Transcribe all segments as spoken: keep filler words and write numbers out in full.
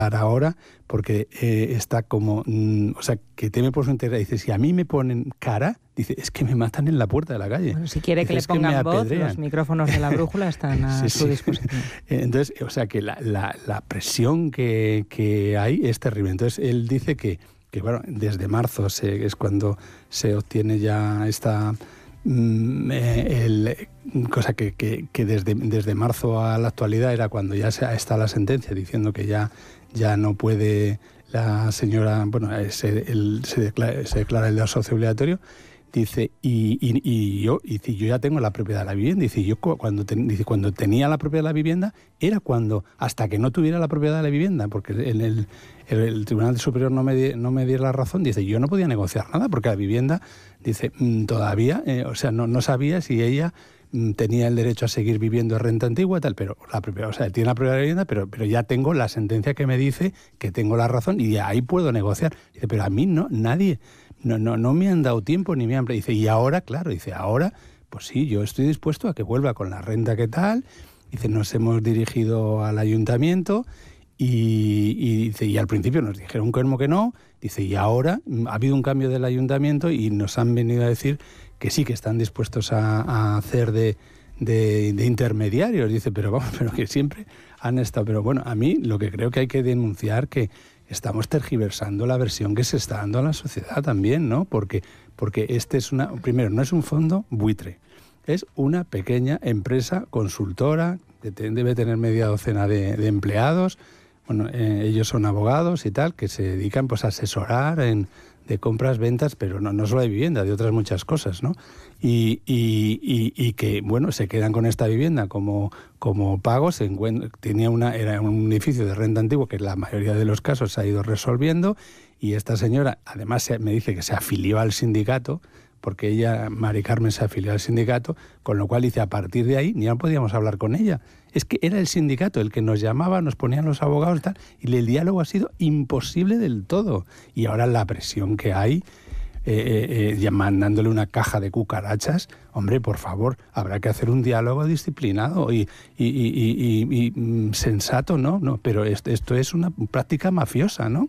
ahora porque eh, está como, mm, o sea, que teme por su integridad. Dice, si a mí me ponen cara, dice, es que me matan en la puerta de la calle. Bueno, si quiere dice, que le pongan que voz, los micrófonos de La Brújula están a sí, su sí. disposición. Entonces, o sea, que la, la, la presión que, que hay es terrible. Entonces, él dice que, que bueno, desde marzo se, es cuando se obtiene ya esta... El, cosa que, que, que desde, desde marzo a la actualidad era cuando ya se, está la sentencia diciendo que ya, ya no puede la señora, bueno, se, el, se, declara, se declara el desahucio obligatorio, dice, y, y, y yo y dice, yo ya tengo la propiedad de la vivienda, dice, yo cuando, ten, dice, cuando tenía la propiedad de la vivienda era cuando, hasta que no tuviera la propiedad de la vivienda, porque en el, el, el Tribunal Superior no me, no me diera la razón, dice, yo no podía negociar nada, porque la vivienda, dice, todavía, eh, o sea, no, no sabía si ella tenía el derecho a seguir viviendo en renta antigua y tal, pero la propiedad, o sea, tiene la propiedad de la vivienda, pero, pero ya tengo la sentencia que me dice que tengo la razón y ahí puedo negociar. Dice, pero a mí no, nadie, no, no, no me han dado tiempo ni me han... Dice, y ahora, claro, dice, ahora, pues sí, yo estoy dispuesto a que vuelva con la renta que tal. Dice, nos hemos dirigido al ayuntamiento y, y dice, y al principio nos dijeron como que no. Dice, y ahora ha habido un cambio del ayuntamiento y nos han venido a decir que sí, que están dispuestos a, a hacer de, de, de intermediarios. Dice, pero vamos, pero que siempre han estado... Pero bueno, a mí lo que creo que hay que denunciar que estamos tergiversando la versión que se está dando a la sociedad también, ¿no? Porque, porque este es una... Primero, no es un fondo buitre, es una pequeña empresa consultora que debe tener media docena de, de empleados. Bueno, eh, ellos son abogados y tal, que se dedican pues a asesorar en... de compras, ventas, pero no, no solo de vivienda, de otras muchas cosas, ¿no? Y, y, y, y que, bueno, se quedan con esta vivienda como, como pago, se encuentra, tenía una, era un edificio de renta antigua que en la mayoría de los casos se ha ido resolviendo y esta señora, además se, me dice que se afilió al sindicato, porque ella, Mari Carmen, se afilió al sindicato, con lo cual dice, a partir de ahí ya no podíamos hablar con ella. Es que era el sindicato el que nos llamaba, nos ponían los abogados y tal, y el diálogo ha sido imposible del todo. Y ahora la presión que hay, eh, eh, mandándole una caja de cucarachas, hombre, por favor, habrá que hacer un diálogo disciplinado y, y, y, y, y, y sensato, ¿no? no Pero esto, esto es una práctica mafiosa, ¿no?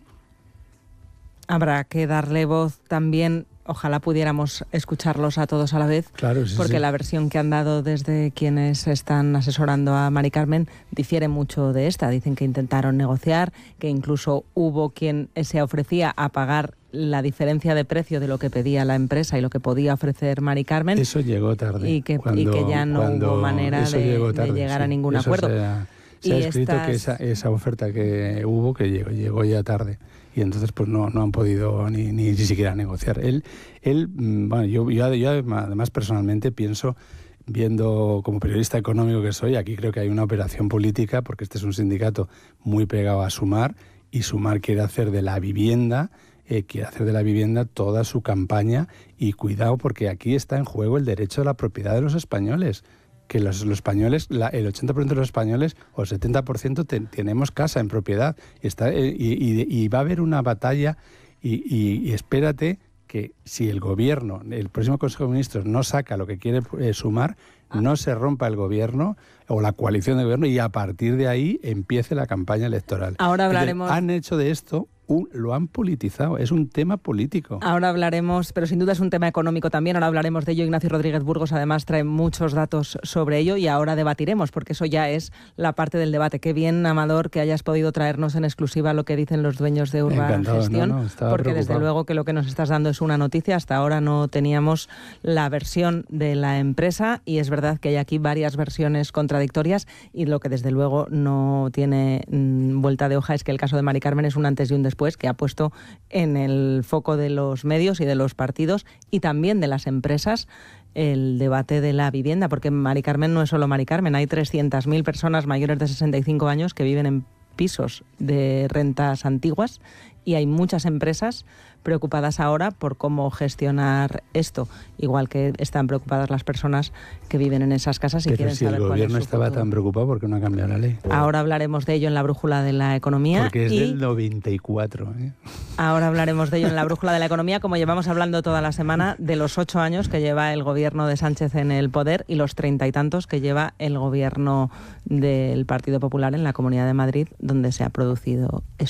Habrá que darle voz también. Ojalá pudiéramos escucharlos a todos a la vez, claro, sí, porque sí. la versión que han dado desde quienes están asesorando a Mari Carmen difiere mucho de esta. Dicen que intentaron negociar, que incluso hubo quien se ofrecía a pagar la diferencia de precio de lo que pedía la empresa y lo que podía ofrecer Mari Carmen. Eso llegó tarde. Y que, cuando, y que ya no hubo manera de, tarde, de llegar sí. a ningún eso acuerdo. Se ha, se ha escrito estas... que esa, esa oferta que hubo, que llegó, llegó ya tarde. Y entonces pues no, no han podido ni, ni, ni siquiera negociar. Él, él bueno, yo, yo, yo además personalmente pienso, viendo como periodista económico que soy, aquí creo que hay una operación política, porque este es un sindicato muy pegado a Sumar, y Sumar quiere hacer de la vivienda, eh, quiere hacer de la vivienda toda su campaña, y cuidado porque aquí está en juego el derecho a la propiedad de los españoles. Que los, los españoles, la, el ochenta por ciento de los españoles o el setenta por ciento te, tenemos casa en propiedad está, y, y, y va a haber una batalla y, y, y espérate que si el gobierno, el próximo Consejo de Ministros no saca lo que quiere eh, Sumar, no se rompa el gobierno o la coalición de gobierno y a partir de ahí empiece la campaña electoral. Ahora hablaremos... Entonces, han hecho de esto... Un, lo han politizado, es un tema político. Ahora hablaremos, pero sin duda es un tema económico también, ahora hablaremos de ello. Ignacio Rodríguez Burgos además trae muchos datos sobre ello y ahora debatiremos, porque eso ya es la parte del debate. Qué bien, Amador, que hayas podido traernos en exclusiva lo que dicen los dueños de Urban Encantado, Gestión, no, no, porque preocupado. Desde luego que lo que nos estás dando es una noticia. Hasta ahora no teníamos la versión de la empresa y es verdad que hay aquí varias versiones contradictorias y lo que desde luego no tiene mmm, vuelta de hoja es que el caso de Mari Carmen es un antes y un después, que ha puesto en el foco de los medios y de los partidos y también de las empresas el debate de la vivienda, porque Mari Carmen no es solo Mari Carmen, hay trescientas mil personas mayores de sesenta y cinco años que viven en pisos de rentas antiguas y hay muchas empresas preocupadas ahora por cómo gestionar esto, igual que están preocupadas las personas que viven en esas casas y Pero quieren si saber el cuál es gobierno su estaba futuro. tan preocupado, ¿por qué no ha cambiado la ley? Ahora hablaremos de ello en la brújula de la economía. Porque es y del noventa y cuatro. ¿eh? Ahora hablaremos de ello en la brújula de la economía, como llevamos hablando toda la semana, de los ocho años que lleva el gobierno de Sánchez en el poder y los treinta y tantos que lleva el gobierno del Partido Popular en la Comunidad de Madrid, donde se ha producido esto.